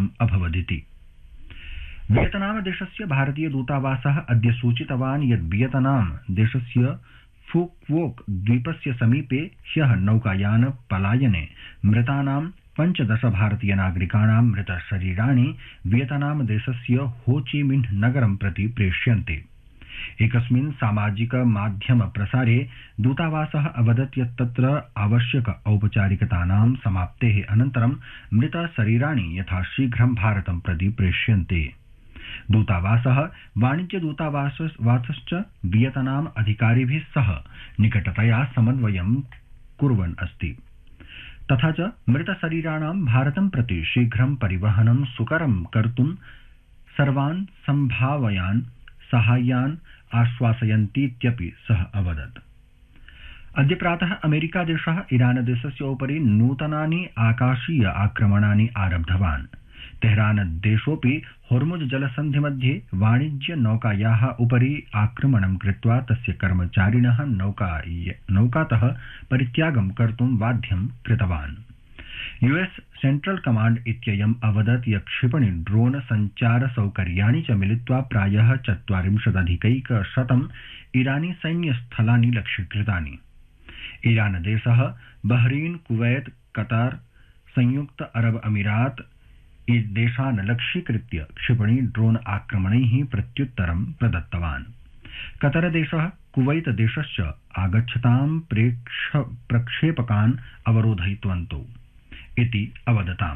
प्रत्यर्पितम् अभवदिति। Vietnam देशस्य भारतीय दूतावासः अद्य सूचितवान् यत् वियतनाम देशस्य फुक्वोक द्वीपस्य समीपे ह्यः नौकायान पलायने मृतानां 15 भारतीय नागरिकाणां मृतशरीराणि वियतनाम देशस्य हो ची मिन्ह नगरं प्रति प्रेष्यन्ते। एकस्मिन् सामाजिक माध्यम प्रसारे दूतावासः अवदत् यत् तत्र आवश्यक औपचारिकतानां समाप्तेः अनन्तरं मृतशरीराणि यथाशीघ्रं भारतं प्रति प्रेष्यन्ते। दूतावासः वाणिज्य दूतावासश्च वियतनाम अधिकारिभिः सह निकटतया समन्वयं कुर्वन् अस्ति तथा च मृतशरीराणां भारतं प्रति शीघ्रं परिवहनं सुकरं कर्तुं सर्वान् सम्भाव्यान् साहाय्यान् आश्वासयन्तीत्यपि सः अवदत्। अद्य प्रातः अमेरिका देशः ईरान देशस्य उपरि नूतनानि आकाशीय आक्रमणानि आरब्धवान्। तेहरान देशोऽपि होर्मुज जलसन्धि मध्ये वाणिज्य नौकायाः उपरि आक्रमणं कृत्वा तस्य कर्मचारिणः नौकातः परित्यागं कर्तुं बाध्यं कृतवान्। यूएस सेंट्रल कमांड इत्ययम् अवदत् यत् क्षिपणि ड्रोन संचार सौकर्याणि च मिलित्वा प्रायः 40,000 ईरानी सैन्यस्थलानि लक्ष्यीकृतानि। ईरान देशः बहरीन, कुवैत, कतार, संयुक्त अरब अमीरात देशान् लक्ष्यीकृत्य क्षिपणि ड्रोन आक्रमणैः प्रत्युत्तरं प्रदत्तवान्। कतर देशः कुवैत देशश्च आगच्छतां प्रक्षेपकान् अवरोधयितवन्तौ इति अवदताम्।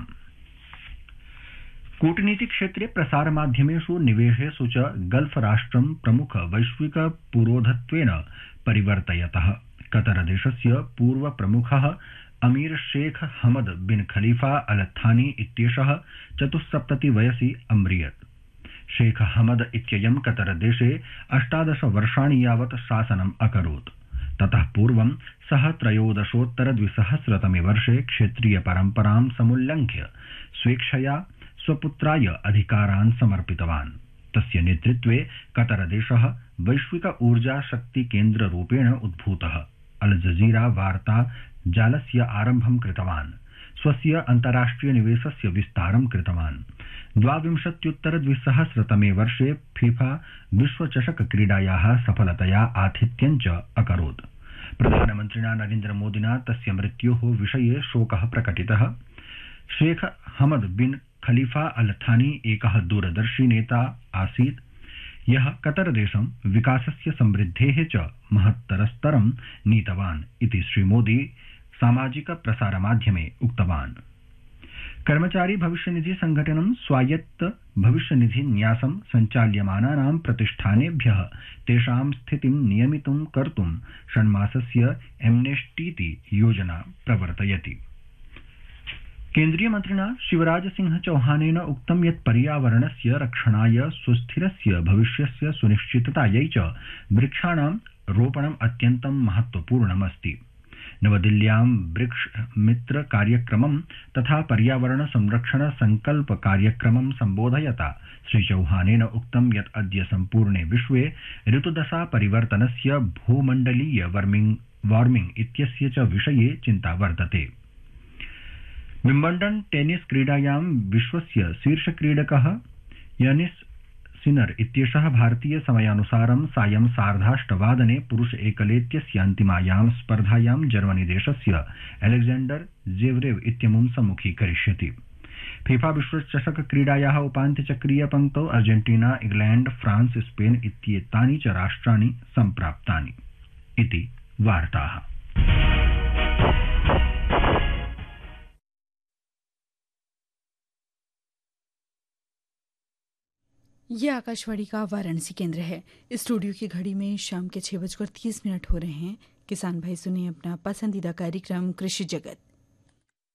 कूटनीतिक क्षेत्रे प्रसारमाध्यमेषु निवेशेषु च गल्फ राष्ट्रं प्रमुख वैश्विक पुरोधत्वेन परिवर्तयतः कतर देशस्य पूर्व प्रमुखः अमीर शेख हमद बिन खलीफा अल थानी इत्येषः 74 वयसि अम्रियत्। शेख हमद इत्ययं कतर देशे 18 वर्षाणि यावत् शासनम् अकरोत्। ततः पूर्वं सः 13,200 वर्षे क्षेत्रीय परम्परां समुल्लङ्घ्य स्वेच्छया स्वपुत्राय अधिकारान् समर्पितवान्। तस्य नेतृत्वे कतर देशः वैश्विक ऊर्जा शक्ति केन्द्ररूपेण उद्भूतः। अल जजीरा वार्ता जालस्य आरम्भं कृतवान्। स्वस्य अन्ताराष्ट्रिय निवेशस्य विस्तारं कृतवान्। 22,200 वर्षे फीफा विश्वचषक क्रीडायाः सफलतया आतिथ्यं च अकरोत्। प्रधानमन्त्रिणा नरेन्द्र मोदिना तस्य मृत्योः विषये शोकः प्रकटितः। शेख हमद बिन खलीफा अल थानी एकः दूरदर्शी नेता आसीत् यः कतर देशं विकासस्य समृद्धेः च महत्तरस्तरं नीतवान् इति श्रीमोदी सामाजिक प्रसारमाध्यमे उक्तवान्। कर्मचारी भविष्यनिधि संघटनं स्वायत्त भविष्यनिधि न्यासं सञ्चाल्यमानानां प्रतिष्ठानेभ्यः तेषां स्थितिं नियमितुं कर्तुं षण्मासस्य एम्नेस्टीति योजना प्रवर्तयति। केन्द्रीय मन्त्रिणा शिवराज सिंह चौहानेन उक्तं यत् पर्यावरणस्य रक्षणाय सुस्थिरस्य भविष्यस्य सुनिश्चिततायै च वृक्षाणां रोपणम् अत्यन्तं महत्वपूर्णमस्ति। नवदिल्ल्यां वृक्ष मित्र कार्यक्रमं तथा पर्यावरण संरक्षण संकल्प कार्यक्रमं सम्बोधयता श्री चौहानेन उक्तं यत् अद्य सम्पूर्णे विश्वे ऋतुदशा परिवर्तनस्य भूमण्डलीय वार्मिंग इत्यस्य च विषये चिन्ता वर्तते। विम्बल्डन् टेनिस क्रीडायां विश्वस्य शीर्षक्रीडकः यानिस सिनर इत्येषः भारतीय समयानुसारं सायं 8:30 पुरुष एकलेत्यस्य अन्तिमायां स्पर्धायां जर्मनी देशस्य अलेक्जेंडर जेवरेव इत्यमुं सम्मुखीकरिष्यति। फीफा विश्वचषक क्रीडायाः उपान्त्यचक्रीय पंक्तौ अर्जेंटीना, इंग्लैंड, फ्रांस, स्पेन इत्येतानि च राष्ट्राणि सम्प्राप्तानि इति वार्ताः। ये आकाशवाणी का वाराणसी केंद्र है। स्टूडियो की घड़ी में शाम के 6:30 हो रहे हैं। किसान भाई सुनिए अपना पसंदीदा कार्यक्रम कृषि जगत।